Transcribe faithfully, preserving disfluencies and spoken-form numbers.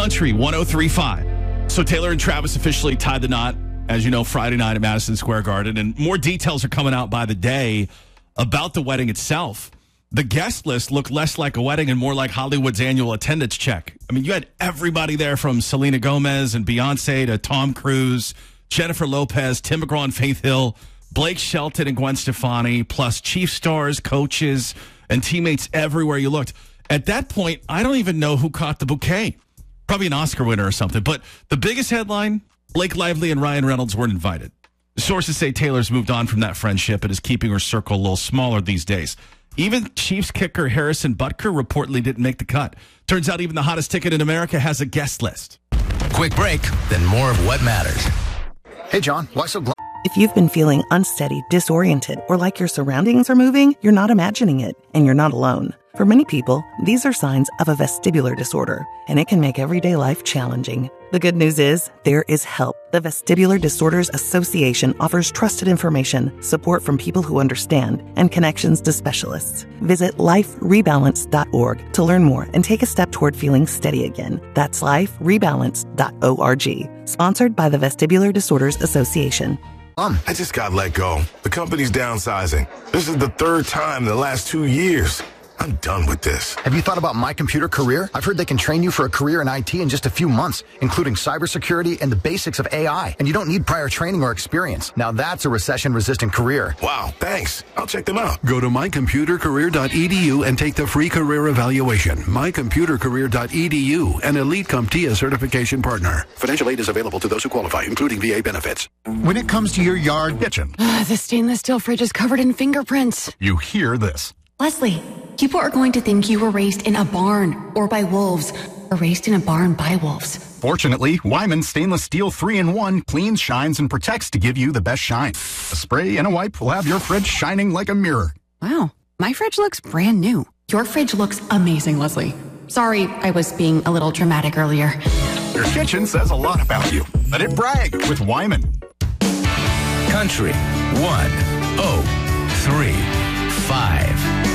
Country one oh three point five. So Taylor and Travis officially tied the knot, as you know, Friday night at Madison Square Garden. And more details are coming out by the day about the wedding itself. The guest list looked less like a wedding and more like Hollywood's annual attendance check. I mean, you had everybody there from Selena Gomez and Beyonce to Tom Cruise, Jennifer Lopez, Tim McGraw and Faith Hill, Blake Shelton and Gwen Stefani, plus Chief stars, coaches, and teammates everywhere you looked. At that point, I don't even know who caught the bouquet. Probably an Oscar winner or something. But the biggest headline, Blake Lively and Ryan Reynolds weren't invited. Sources say Taylor's moved on from that friendship and is keeping her circle a little smaller these days. Even Chiefs kicker Harrison Butker reportedly didn't make the cut. Turns out even the hottest ticket in America has a guest list. Quick break, then more of what matters. Hey, John, why so... Gl- If you've been feeling unsteady, disoriented, or like your surroundings are moving, you're not imagining it, and you're not alone. For many people, these are signs of a vestibular disorder, and it can make everyday life challenging. The good news is, there is help. The Vestibular Disorders Association offers trusted information, support from people who understand, and connections to specialists. Visit life rebalance dot org to learn more and take a step toward feeling steady again. That's life rebalance dot org. Sponsored by the Vestibular Disorders Association. Um, I just got let go. The company's downsizing. This is the third time in the last two years. I'm done with this. Have you thought about My Computer Career? I've heard they can train you for a career in I T in just a few months, including cybersecurity and the basics of A I. And you don't need prior training or experience. Now that's a recession-resistant career. Wow, thanks. I'll check them out. Go to my computer career dot e d u and take the free career evaluation. my computer career dot e d u, an Elite CompTIA certification partner. Financial aid is available to those who qualify, including V A benefits. When it comes to your yard kitchen, Uh, the stainless steel fridge is covered in fingerprints. you hear this. Leslie, people are going to think you were raised in a barn or by wolves, or raised in a barn by wolves. Fortunately, Wyman Stainless Steel three in one cleans, shines, and protects to give you the best shine. A spray and a wipe will have your fridge shining like a mirror. Wow, my fridge looks brand new. Your fridge looks amazing, Leslie. Sorry, I was being a little dramatic earlier. Your kitchen says a lot about you. Let it brag with Wyman. Country one oh three point five.